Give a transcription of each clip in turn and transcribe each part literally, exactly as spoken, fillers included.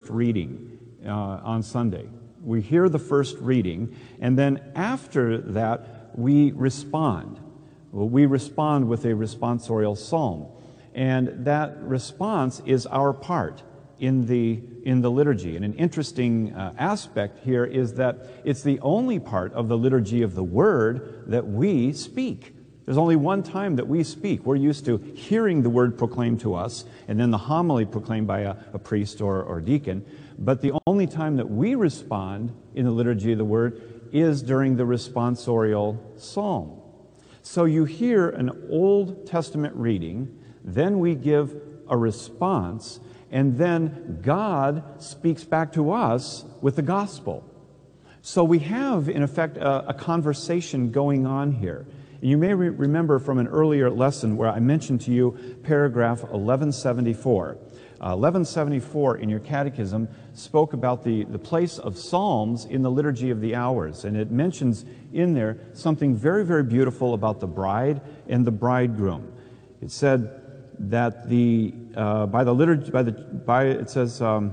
reading uh, on Sunday. We hear the first reading, and then after that, we respond. Well, we respond with a responsorial psalm. And that response is our part in the in the liturgy. And an interesting uh, aspect here is that it's the only part of the liturgy of the Word that we speak. There's only one time that we speak. We're used to hearing the Word proclaimed to us, and then the homily proclaimed by a, a priest or, or deacon. But the only time that we respond in the liturgy of the Word is during the responsorial psalm. So you hear an Old Testament reading, then we give a response, and then God speaks back to us with the gospel. So we have, in effect, a, a conversation going on here. You may re- remember from an earlier lesson where I mentioned to you paragraph eleven seventy-four. Uh, eleven seventy-four in your catechism spoke about the, the place of psalms in the liturgy of the hours. And it mentions in there something very, very beautiful about the bride and the bridegroom. It said that the uh, by the liturgy by the by it says um,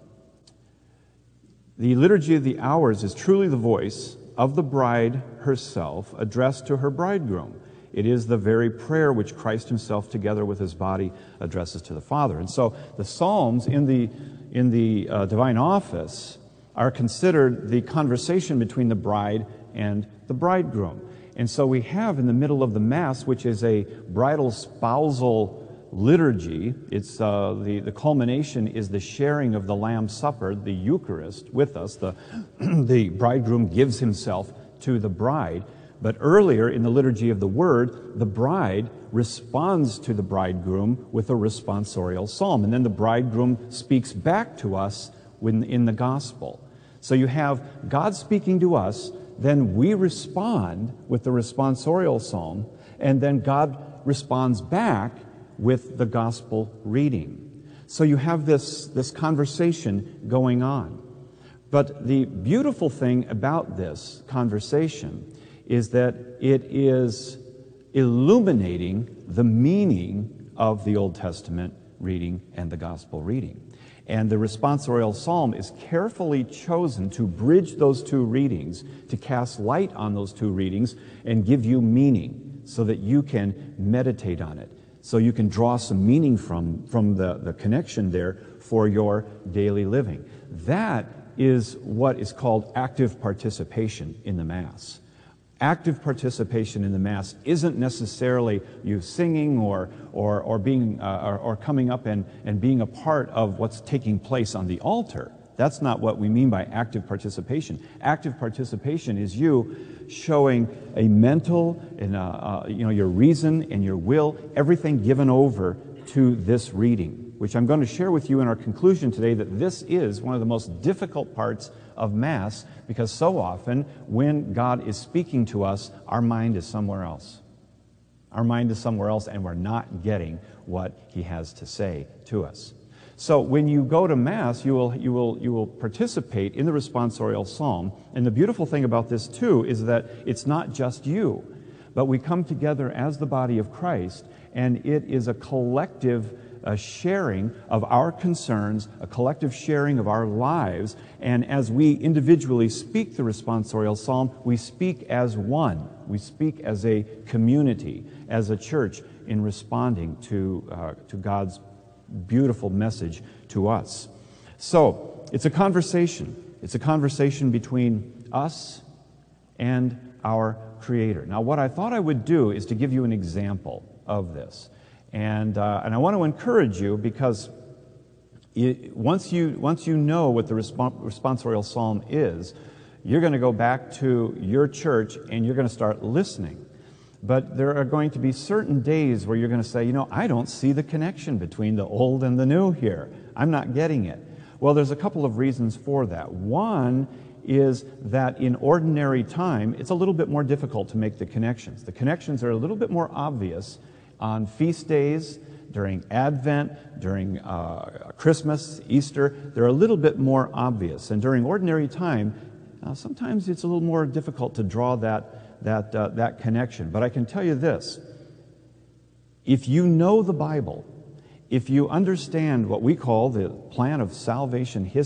the liturgy of the hours is truly the voice of the bride herself addressed to her bridegroom. It is the very prayer which Christ himself together with his body addresses to the Father. And so the Psalms in the in the uh, divine office are considered the conversation between the bride and the bridegroom. And so we have in the middle of the Mass, which is a bridal spousal liturgy, it's uh, the, the culmination is the sharing of the Lamb's Supper, the Eucharist, with us. The, the bridegroom gives himself to the bride. But earlier in the liturgy of the Word, the bride responds to the bridegroom with a responsorial psalm. And then the bridegroom speaks back to us when, in the gospel. So you have God speaking to us, then we respond with the responsorial psalm, and then God responds back with the gospel reading. So you have this, this conversation going on. But the beautiful thing about this conversation is that it is illuminating the meaning of the Old Testament reading and the gospel reading. And the responsorial psalm is carefully chosen to bridge those two readings, to cast light on those two readings and give you meaning so that you can meditate on it, so you can draw some meaning from, from the, the connection there for your daily living. That is what is called active participation in the Mass. Active participation in the Mass isn't necessarily you singing or or or being uh, or, or coming up and, and being a part of what's taking place on the altar. That's not what we mean by active participation. Active participation is you showing a mental and uh, uh, you know your reason and your will, everything given over to this reading, which I'm going to share with you in our conclusion today, that this is one of the most difficult parts of Mass, because so often when God is speaking to us, our mind is somewhere else. Our mind is somewhere else, and we're not getting what He has to say to us. So when you go to Mass, you will you will you will participate in the responsorial psalm. And the beautiful thing about this too is that it's not just you, but we come together as the body of Christ, and it is a collective a sharing of our concerns, a collective sharing of our lives. And as we individually speak the responsorial psalm, we speak as one. We speak as a community, as a church, in responding to, uh, to God's beautiful message to us. So, it's a conversation. It's a conversation between us and our Creator. Now, what I thought I would do is to give you an example of this. And uh, and I want to encourage you, because it, once you once you know what the respons- responsorial psalm is, you're going to go back to your church and you're going to start listening. But there are going to be certain days where you're going to say, you know, I don't see the connection between the old and the new here. I'm not getting it. Well, there's a couple of reasons for that. One is that in ordinary time, it's a little bit more difficult to make the connections. The connections are a little bit more obvious on feast days, during Advent, during uh, Christmas, Easter. They're a little bit more obvious. And during ordinary time, uh, sometimes it's a little more difficult to draw that, that, uh, that connection. But I can tell you this. If you know the Bible, if you understand what we call the plan of salvation history,